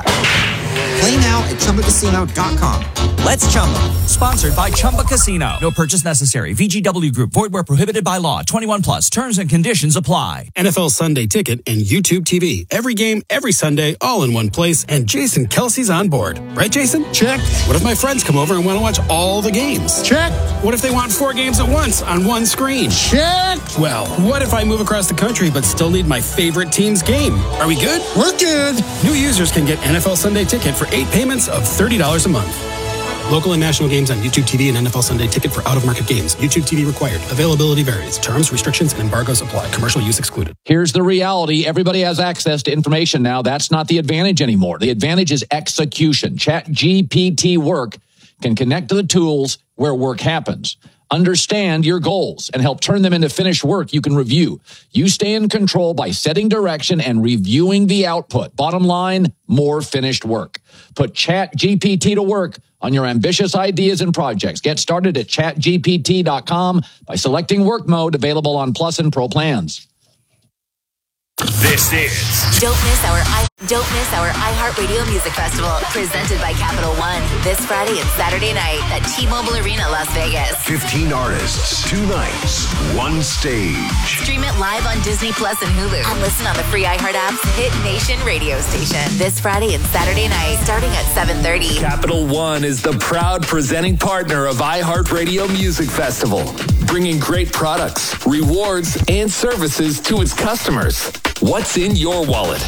Play now at Chumba Casino dot com. Let's Chumba. Sponsored by Chumba Casino. No purchase necessary. V G W Group. Void where prohibited by law. twenty-one plus. Terms and conditions apply. N F L Sunday Ticket and YouTube T V. Every game, every Sunday, all in one place. And Jason Kelsey's on board. Right, Jason? Check. What if my friends come over and want to watch all the games? Check. What if they want four games at once on one screen? Check. Well, what if I move across the country but still need my favorite team's game? Are we good? We're good. New users can get N F L Sunday Ticket for eight payments of thirty dollars a month. Local and national games on YouTube T V and N F L Sunday Ticket for out-of-market games. YouTube T V required. Availability varies. Terms, restrictions, and embargoes apply. Commercial use excluded. Here's the reality. Everybody has access to information now. That's not the advantage anymore. The advantage is execution. Chat G P T Work can connect to the tools where work happens. Understand your goals and help turn them into finished work you can review. You stay in control by setting direction and reviewing the output. Bottom line, more finished work. Put Chat G P T to work on your ambitious ideas and projects. Get started at chat G P T dot com by selecting work mode, available on Plus and Pro plans. This is Don't miss our I Don't miss our iHeartRadio Music Festival, presented by Capital One, this Friday and Saturday night at T-Mobile Arena, Las Vegas. fifteen artists, two nights, one stage. Stream it live on Disney Plus and Hulu, and listen on the free iHeart app's Hit Nation radio station. This Friday and Saturday night, starting at seven thirty. Capital One is the proud presenting partner of iHeartRadio Music Festival, bringing great products, rewards, and services to its customers. What's in your wallet?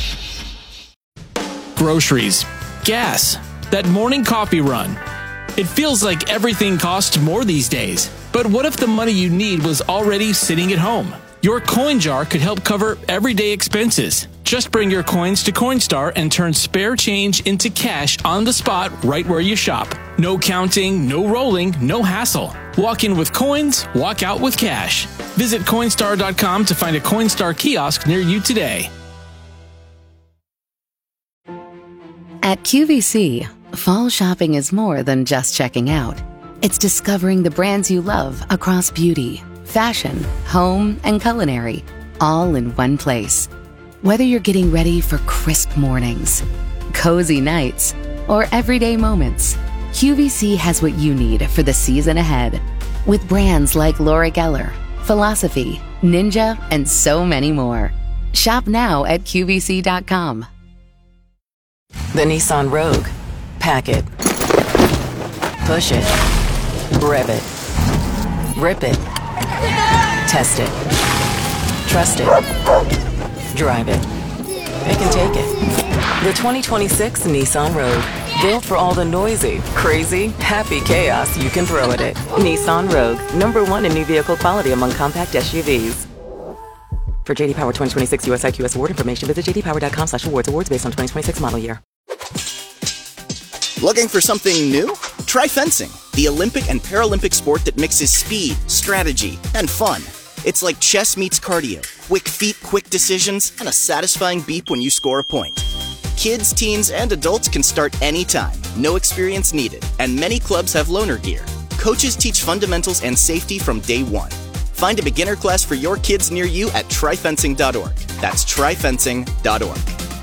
Groceries, gas, that morning coffee run. It feels like everything costs more these days. But what if the money you need was already sitting at home? Your coin jar could help cover everyday expenses. Just bring your coins to Coinstar and turn spare change into cash on the spot right where you shop. No counting, no rolling, no hassle. Walk in with coins, walk out with cash. Visit Coinstar dot com to find a Coinstar kiosk near you today. At Q V C, fall shopping is more than just checking out. It's discovering the brands you love across beauty, fashion, home, and culinary, all in one place. Whether you're getting ready for crisp mornings, cozy nights, or everyday moments, Q V C has what you need for the season ahead. With brands like Laura Geller, Philosophy, Ninja, and so many more. Shop now at Q V C dot com. The Nissan Rogue. Pack it. Push it. Rev it. Rip it. Test it. Trust it. Drive it. Pick and take it. The twenty twenty-six Nissan Rogue. Built for all the noisy, crazy, happy chaos you can throw at it. Nissan Rogue. Number one in new vehicle quality among compact S U Vs. For J D Power twenty twenty-six U S I Q S award information, visit j d power dot com slash awards. Awards based on twenty twenty-six model year. Looking for something new? Try fencing, the Olympic and Paralympic sport that mixes speed, strategy, and fun. It's like chess meets cardio. Quick feet, quick decisions, and a satisfying beep when you score a point. Kids, teens, and adults can start anytime. No experience needed. And many clubs have loaner gear. Coaches teach fundamentals and safety from day one. Find a beginner class for your kids near you at try fencing dot org. That's try fencing dot org.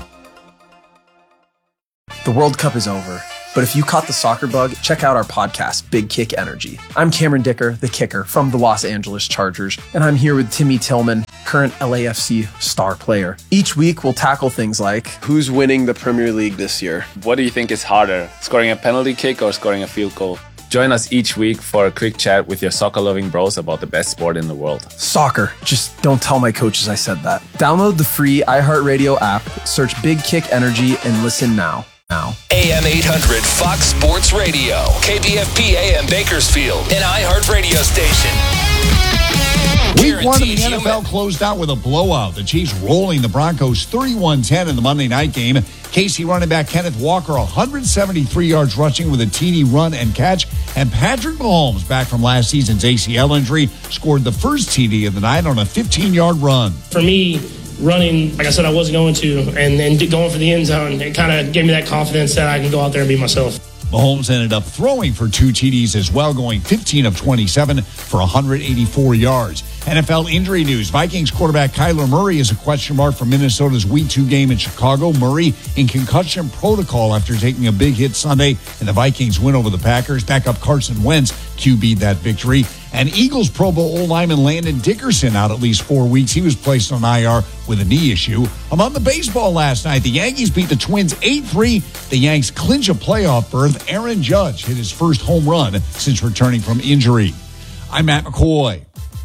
The World Cup is over, but if you caught the soccer bug, check out our podcast, Big Kick Energy. I'm Cameron Dicker, the kicker from the Los Angeles Chargers, and I'm here with Timmy Tillman, current L A F C star player. Each week, we'll tackle things like, who's winning the Premier League this year? What do you think is harder, scoring a penalty kick or scoring a field goal? Join us each week for a quick chat with your soccer-loving bros about the best sport in the world. Soccer. Just don't tell my coaches I said that. Download the free iHeartRadio app, search Big Kick Energy, and listen now. Now. A M eight hundred Fox Sports Radio, K B F P A M Bakersfield, an iHeart radio station. Week one of the N F L closed out with a blowout. The Chiefs rolling the Broncos thirty-one ten in the Monday night game. K C running back Kenneth Walker, one hundred seventy-three yards rushing with a T D run and catch. And Patrick Mahomes, back from last season's A C L injury, scored the first T D of the night on a fifteen-yard run. For me, running, like I said, I wasn't going to, and then going for the end zone, it kind of gave me that confidence that I can go out there and be myself. Mahomes ended up throwing for two T Ds as well, going fifteen of twenty-seven for one hundred eighty-four yards. N F L injury news. Vikings quarterback Kyler Murray is a question mark for Minnesota's Week two game in Chicago. Murray in concussion protocol after taking a big hit Sunday, and the Vikings win over the Packers. Backup Carson Wentz Q B'd that victory. And Eagles Pro Bowl lineman Landon Dickerson out at least four weeks. He was placed on I R with a knee issue. Among the baseball last night, the Yankees beat the Twins eight three. The Yanks clinch a playoff berth. Aaron Judge hit his first home run since returning from injury. I'm Matt McCoy.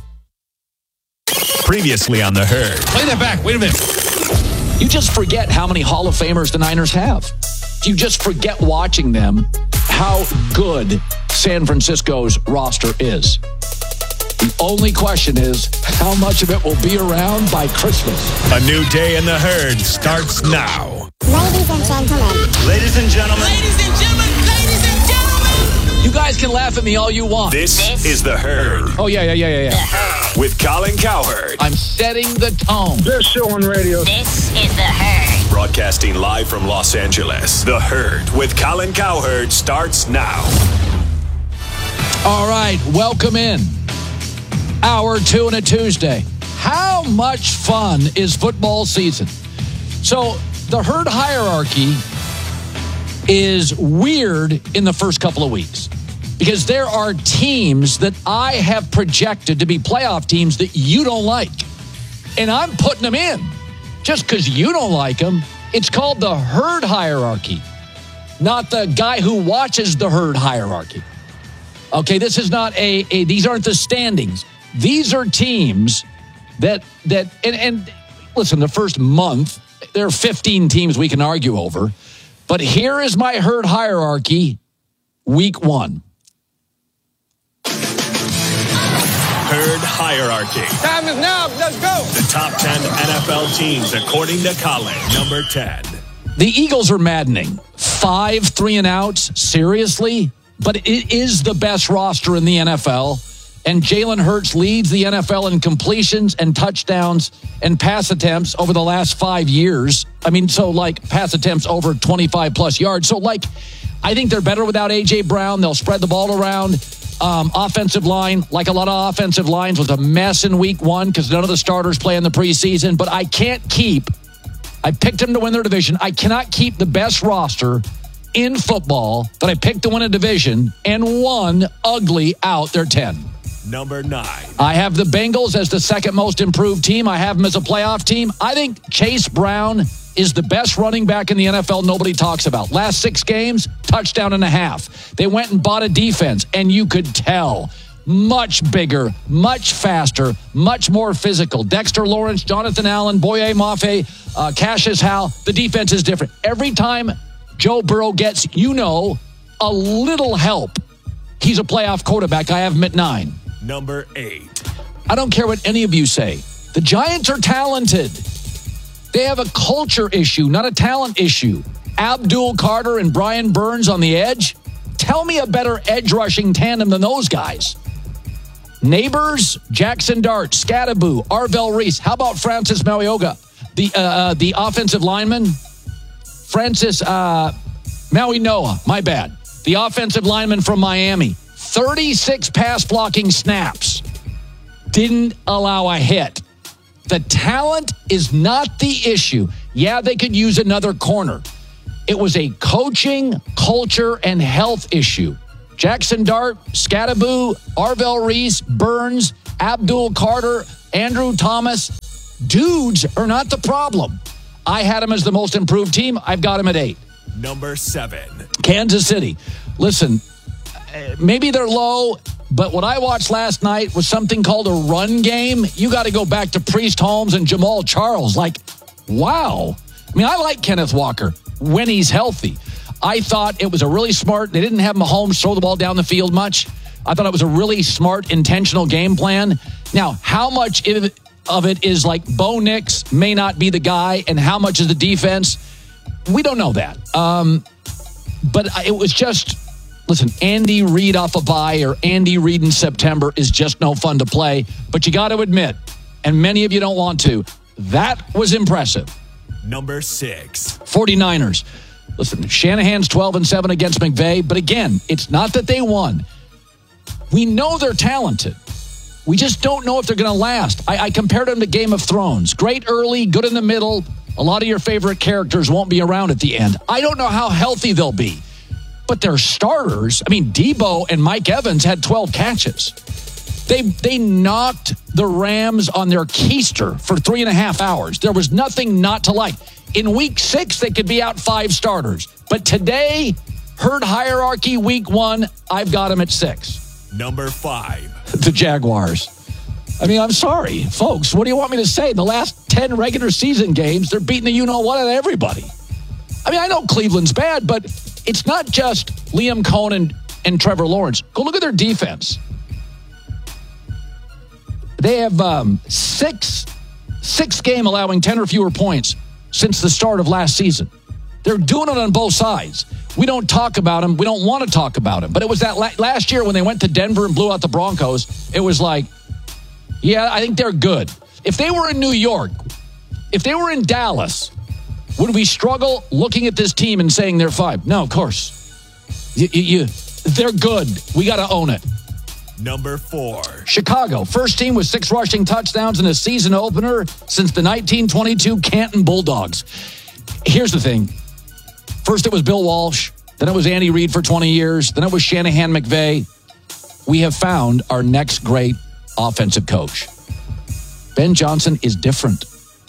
Previously on The Herd. Play that back. Wait a minute. You just forget how many Hall of Famers the Niners have. You just forget watching them how good San Francisco's roster is. The only question is how much of it will be around by Christmas. A new day in The Herd starts now. Ladies and gentlemen. Ladies and gentlemen. Ladies and gentlemen. Ladies and gentlemen. You guys can laugh at me all you want. This, this is The Herd. Oh, yeah, yeah, yeah, yeah, yeah. With Colin Cowherd. I'm setting the tone. Best show on radio. This is The Herd. Broadcasting live from Los Angeles. The Herd with Colin Cowherd starts now. All right, welcome in. Hour two on a Tuesday. How much fun is football season? So the Herd hierarchy is weird in the first couple of weeks because there are teams that I have projected to be playoff teams that you don't like. And I'm putting them in just because you don't like them. It's called the Herd hierarchy, not the guy who watches the Herd hierarchy. Okay, this is not a, a these aren't the standings. These are teams that, that and, and listen, the first month, there are fifteen teams we can argue over. But here is my Herd hierarchy, week one. Herd hierarchy. Time is now. Let's go. The top ten N F L teams according to Colin. Number ten. The Eagles are maddening. Five three and outs. Seriously? But it is the best roster in the N F L. And Jalen Hurts leads the N F L in completions and touchdowns and pass attempts over the last five years. I mean, so like pass attempts over twenty-five plus yards. So like, I think they're better without A J Brown. They'll spread the ball around. Um, offensive line, like a lot of offensive lines, was a mess in week one because none of the starters play in the preseason. But I can't keep, I picked them to win their division. I cannot keep the best roster in football that I picked to win a division and one ugly out. They're ten. Number nine. I have the Bengals as the second most improved team. I have them as a playoff team. I think Chase Brown is the best running back in the N F L nobody talks about. Last six games, touchdown and a half. They went and bought a defense, and you could tell. Much bigger, much faster, much more physical. Dexter Lawrence, Jonathan Allen, Boye Mafe, uh, Cassius Howe. The defense is different. Every time Joe Burrow gets, you know, a little help, he's a playoff quarterback. I have him at nine. Number eight. I don't care what any of you say. The Giants are talented. They have a culture issue, not a talent issue. Abdul Carter and Brian Burns on the edge. Tell me a better edge rushing tandem than those guys. Neighbors, Jackson Dart, Scattaboo, Arvell Reese. How about Francis Malioga, the uh, the offensive lineman? Francis uh, Maui Noah, my bad. The offensive lineman from Miami. thirty-six pass blocking snaps. didn't allow a hit. The talent is not the issue. Yeah, they could use another corner. It was a coaching, culture, and health issue. Jackson Dart, Scattaboo, Arvell Reese, Burns, Abdul Carter, Andrew Thomas. Dudes are not the problem. I had him as the most improved team. I've got him at eight. Number seven. Kansas City. Listen, maybe they're low, but what I watched last night was something called a run game. You got to go back to Priest Holmes and Jamal Charles. Like, wow. I mean, I like Kenneth Walker when he's healthy. I thought it was a really smart, they didn't have Mahomes throw the ball down the field much. I thought it was a really smart, intentional game plan. Now, how much of it is like Bo Nix may not be the guy, and how much is the defense? We don't know that. Um, but it was just, listen, Andy Reid off a bye or Andy Reid in September is just no fun to play. But you got to admit, and many of you don't want to, that was impressive. Number six. 49ers. Listen, Shanahan's twelve and seven against McVay, but again, it's not that they won. We know they're talented. We just don't know if they're going to last. I, I compared them to Game of Thrones. Great early, good in the middle. A lot of your favorite characters won't be around at the end. I don't know how healthy they'll be, but their starters, I mean, Debo and Mike Evans had twelve catches. They they knocked the Rams on their keister for three and a half hours. There was nothing not to like. In week six, they could be out five starters. But today, herd hierarchy week one, I've got them at six. Number five. The Jaguars. I mean, I'm sorry, folks. What do you want me to say? The last ten regular season games, they're beating the you-know-what out of everybody. I mean, I know Cleveland's bad, but it's not just Liam Cohen and, and Trevor Lawrence. Go look at their defense. They have um, six, six game allowing ten or fewer points since the start of last season. They're doing it on both sides. We don't talk about them. We don't want to talk about them. But it was that la- last year when they went to Denver and blew out the Broncos, it was like, yeah, I think they're good. If they were in New York, if they were in Dallas, would we struggle looking at this team and saying they're five? No, of course. You, you, they're good. We got to own it. Number four. Chicago, first team with six rushing touchdowns in a season opener since the nineteen twenty-two Canton Bulldogs. Here's the thing. First it was Bill Walsh. Then it was Andy Reid for twenty years. Then it was Shanahan McVay. We have found our next great offensive coach. Ben Johnson is different.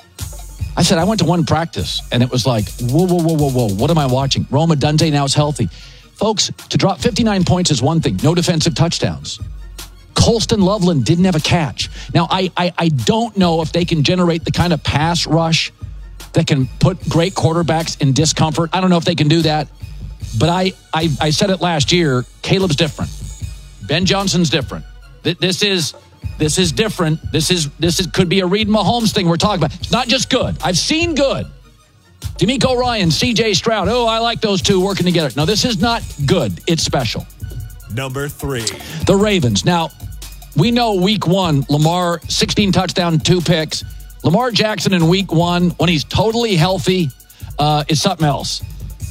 I said, I went to one practice, and it was like, whoa, whoa, whoa, whoa, whoa. What am I watching? Roma Dante now is healthy. Folks, to drop fifty-nine points is one thing. No defensive touchdowns. Colston Loveland didn't have a catch. Now, I, I I don't know if they can generate the kind of pass rush that can put great quarterbacks in discomfort. I don't know if they can do that. But I, I, I said it last year, Caleb's different. Ben Johnson's different. This is this is different. This is this is could be a Reid Mahomes thing we're talking about. It's not just good. I've seen good. D'Amico Ryan, C J Stroud. Oh, I like those two working together. No, this is not good. It's special. Number three. The Ravens. Now, we know week one, Lamar, sixteen touchdowns, two picks. Lamar Jackson in week one, when he's totally healthy, uh, is something else.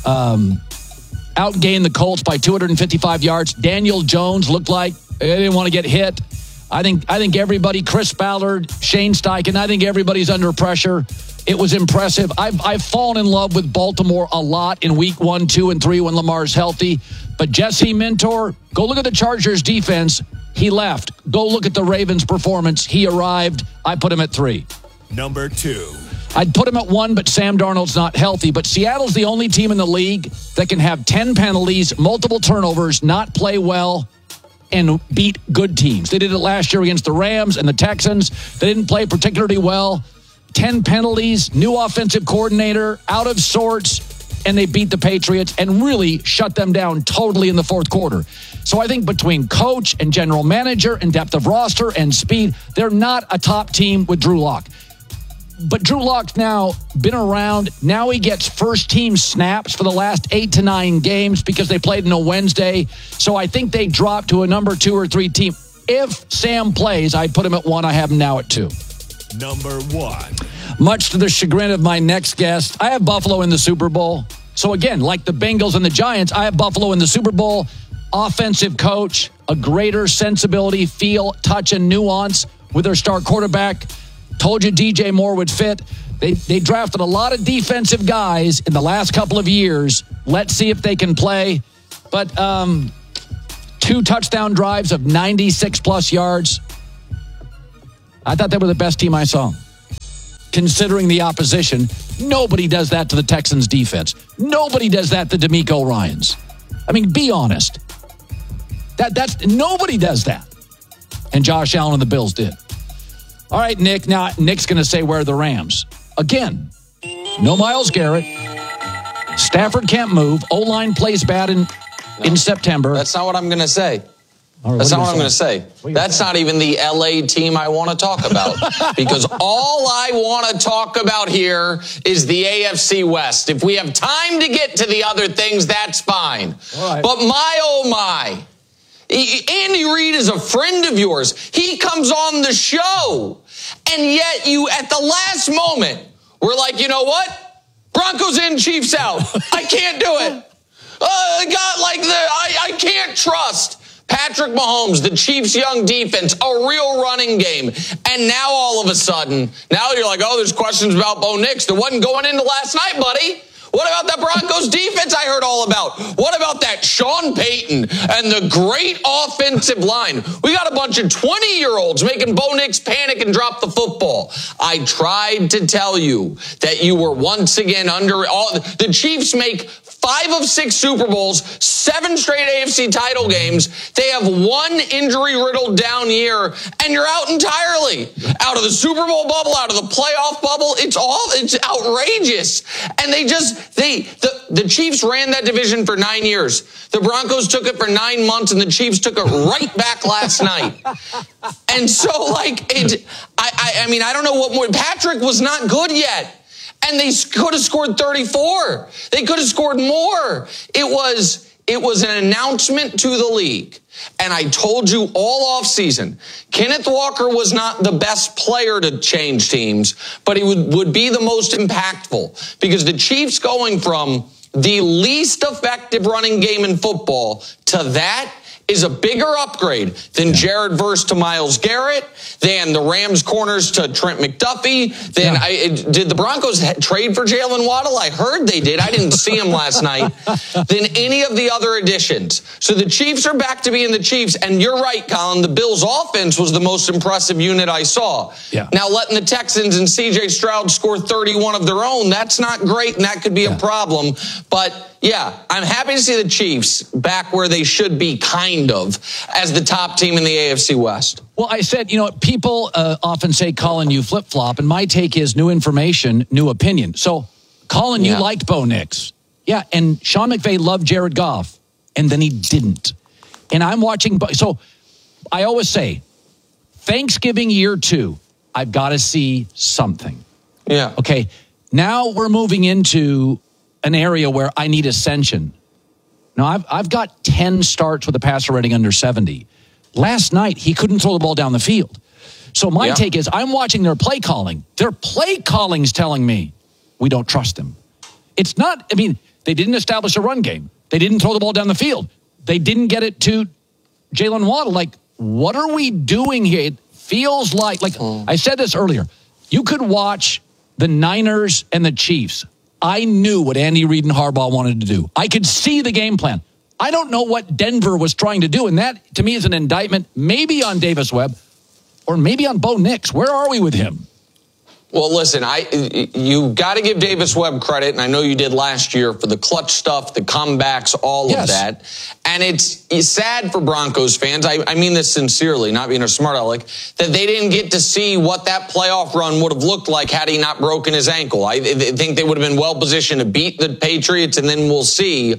Um, outgained the Colts by two hundred fifty-five yards. Daniel Jones looked like they didn't want to get hit. I think I think everybody, Chris Ballard, Shane Steichen, I think everybody's under pressure. It was impressive. I've, I've fallen in love with Baltimore a lot in week one, two, and three when Lamar's healthy. But Jesse Minter, go look at the Chargers defense. He left. Go look at the Ravens performance. He arrived. I put him at three. Number two. I'd put him at one, but Sam Darnold's not healthy. But Seattle's the only team in the league that can have ten penalties, multiple turnovers, not play well, and beat good teams. They did it last year against the Rams and the Texans. They didn't play particularly well. ten penalties, new offensive coordinator, out of sorts, and they beat the Patriots and really shut them down totally in the fourth quarter. So I think between coach and general manager and depth of roster and speed, they're not a top team with Drew Lock. But Drew Lock's now been around. Now he gets first team snaps for the last eight to nine games because they played on a Wednesday. So I think they dropped to a number two or three team. If Sam plays, I'd put him at one. I have him now at two. Number one. Much to the chagrin of my next guest, I have Buffalo in the Super Bowl. So again, like the Bengals and the Giants, I have Buffalo in the Super Bowl. Offensive coach, a greater sensibility, feel, touch, and nuance. with their star quarterback. Told you D J Moore would fit. They they drafted a lot of defensive guys in the last couple of years. Let's see if they can play. But um, two touchdown drives of ninety-six plus yards. I thought they were the best team I saw. Considering the opposition, nobody does that to the Texans defense. Nobody does that to DeMeco Ryans. I mean, be honest. That that's nobody does that. And Josh Allen and the Bills did. All right, Nick. Now, Nick's going to say, where are the Rams? Again, no Myles Garrett. Stafford can't move. O-line plays bad in, no, in September. That's not what I'm going to say. Right, That's what not what I'm going to say? say. That's not even the L A team I want to talk about. Because all I want to talk about here is the A F C West. If we have time to get to the other things, that's fine. Right. But my, oh my. Andy Reid is a friend of yours. He comes on the show. And yet you, at the last moment, we're like, you know what? Broncos in, Chiefs out. I can't do it. Uh, God, like, the, I, I can't trust Patrick Mahomes, the Chiefs' young defense, a real running game. And now all of a sudden, now you're like, oh, there's questions about Bo Nix. There wasn't going into last night, buddy. What about that Broncos defense I heard all about? What about that Sean Payton and the great offensive line? We got a bunch of twenty-year-olds making Bo Nix panic and drop the football. I tried to tell you that you were once again under all. The Chiefs make five of six Super Bowls, seven straight A F C title games. They have one injury-riddled down year, and you're out entirely. Out of the Super Bowl bubble, out of the playoff bubble. It's all, it's outrageous. And they just, they, the, the Chiefs ran that division for nine years. The Broncos took it for nine months, and the Chiefs took it right back last night. And so, like, it, I, I, I mean, I don't know what more. Patrick was not good yet. And they could have scored thirty-four. They could have scored more. It was, it was an announcement to the league. And I told you all offseason, Kenneth Walker was not the best player to change teams, but he would, would be the most impactful. Because the Chiefs going from the least effective running game in football to that is a bigger upgrade than yeah. Jared Verse to Myles Garrett, than the Rams corners to Trent McDuffie, than yeah. I, did the Broncos trade for Jalen Waddle? I heard they did. I didn't see him last night. Than any of the other additions. So the Chiefs are back to being the Chiefs. And you're right, Colin, the Bills' offense was the most impressive unit I saw. Yeah. Now letting the Texans and C J Stroud score thirty-one of their own, that's not great, and that could be yeah. a problem. But yeah, I'm happy to see the Chiefs back where they should be, kind of, as the top team in the A F C West. Well, I said, you know, people uh, often say, Colin, you flip-flop, and my take is new information, new opinion. So, Colin, yeah. you liked Bo Nix. Yeah, and Sean McVay loved Jared Goff, and then he didn't. And I'm watching, so I always say, Thanksgiving year two, I've got to see something. Yeah. Okay, now we're moving into an area where I need ascension. Now, I've, I've got ten starts with a passer rating under seventy. Last night, he couldn't throw the ball down the field. So my yeah. take is, I'm watching their play calling. Their play calling's telling me we don't trust them. It's not, I mean, they didn't establish a run game. They didn't throw the ball down the field. They didn't get it to Jalen Waddle. Like, what are we doing here? It feels like, like oh. I said this earlier, you could watch the Niners and the Chiefs. I knew what Andy Reid and Harbaugh wanted to do. I could see the game plan. I don't know what Denver was trying to do, and that, to me, is an indictment maybe on Davis Webb or maybe on Bo Nix. Where are we with him? Well, listen, I you got to give Davis Webb credit, and I know you did last year, for the clutch stuff, the comebacks, all yes. of that. And it's, it's sad for Broncos fans. I, I mean this sincerely, not being a smart aleck, that they didn't get to see what that playoff run would have looked like had he not broken his ankle. I, I think they would have been well positioned to beat the Patriots, and then we'll see.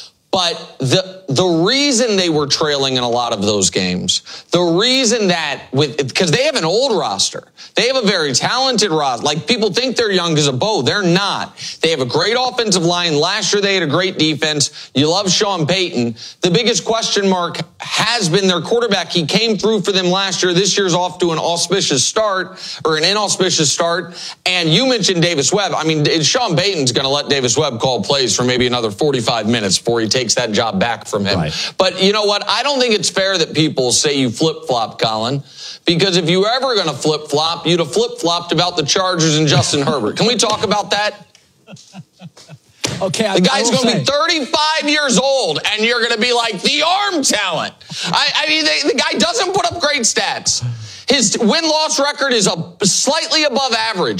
But the the reason they were trailing in a lot of those games, the reason that, with because they have an old roster, they have a very talented roster. Like, people think they're young as a bow. They're not. They have a great offensive line. Last year they had a great defense. You love Sean Payton. The biggest question mark has been their quarterback. He came through for them last year. This year's off to an auspicious start, or an inauspicious start. And you mentioned Davis Webb. I mean, Sean Payton's going to let Davis Webb call plays for maybe another forty-five minutes before he takes that job back from him. Right. But you know what? I don't think it's fair that people say you flip-flop, Colin, because if you were ever going to flip-flop, you'd have flip-flopped about the Chargers and Justin Herbert. Can we talk about that? Okay, I, the guy's going to be say. thirty-five years old, and you're going to be like, the arm talent. I, I mean, they, the guy doesn't put up great stats. His win-loss record is a, slightly above average.